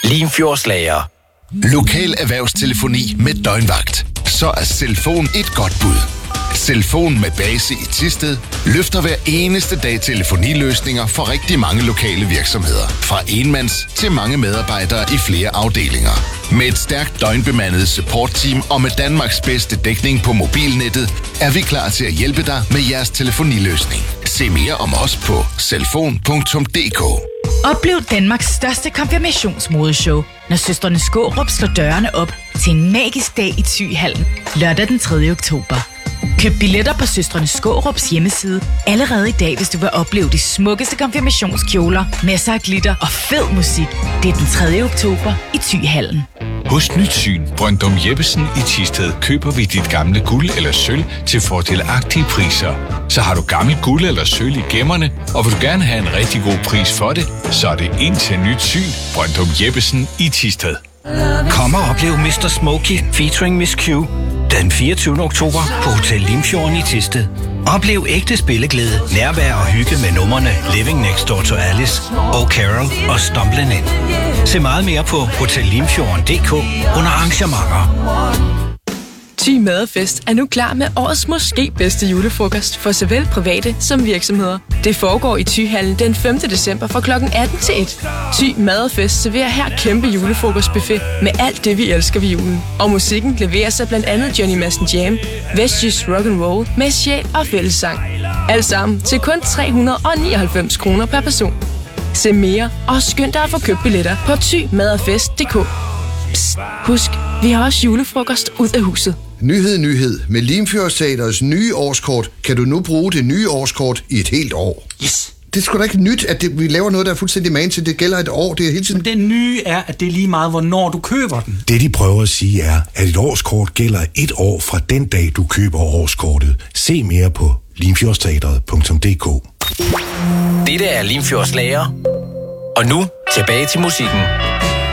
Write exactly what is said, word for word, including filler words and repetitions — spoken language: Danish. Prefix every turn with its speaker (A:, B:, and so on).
A: Limfjordslager.
B: Lokal erhvervstelefoni med døgnvagt. Så er Selfon et godt bud. Selfon med base i Thisted løfter hver eneste dag telefoniløsninger for rigtig mange lokale virksomheder. Fra enmands til mange medarbejdere i flere afdelinger. Med et stærkt døgnbemandet supportteam og med Danmarks bedste dækning på mobilnettet, er vi klar til at hjælpe dig med jeres telefoniløsning. Se mere om os på selfon punktum d k.
C: Oplev Danmarks største konfirmationsmodeshow, når søstrene Skårup slår dørene op til en magisk dag i Thyhallen lørdag den tredje oktober. Køb billetter på søstrene Skårups hjemmeside allerede i dag, hvis du vil opleve de smukkeste konfirmationskjoler, masser af glitter og fed musik. Det er den tredje oktober i Thyhallen.
D: Hos Nyt Syn Brøndum Jeppesen i Thisted køber vi dit gamle guld eller sølv til fordelagtige priser. Så har du gammel guld eller sølv i gemmerne, og vil du gerne have en rigtig god pris for det, så er det ind til Nyt Syn Brøndum Jeppesen i Thisted.
E: Kom og oplev mister Smokey featuring Miss Q den fireogtyvende oktober på Hotel Limfjorden i Thisted. Oplev ægte spilleglæde, nærvær og hygge med numrene Living Next Door to Alice, Oh Carol og Stumbling In. Se meget mere på hotel limfjorden punktum d k under arrangementer.
F: Thy Madefest er nu klar med årets måske bedste julefrokost for såvel private som virksomheder. Det foregår i Thyhallen den femte december fra klokken atten til et. Thy Madefest serverer her kæmpe julefrokostbuffet med alt det, vi elsker ved julen. Og musikken leverer sig blandt andet Johnny Madsen Jam, Vestjysk Rock'n'Roll med sjæl og fællessang. Alt sammen til kun tre hundrede og nioghalvfems kroner per person. Se mere og skynd dig at få købt billetter på thy madefest punktum d k. Psst, husk, vi har også julefrokost ud af huset.
G: Nyhed, nyhed. Med Limfjordsteatrets nye årskort kan du nu bruge det nye årskort i et helt år.
H: Yes.
G: Det er sgu da ikke nyt, at det, vi laver noget, der er fuldstændig man til. Det gælder et år. Det er hele tiden.
H: Det nye er, at det er lige meget, hvornår du køber den.
I: Det, de prøver at sige, er, at et årskort gælder et år fra den dag, du køber årskortet. Se mere på limfjordsteatret punktum d k.
A: Dette er Limfjordslager. Og nu tilbage til musikken.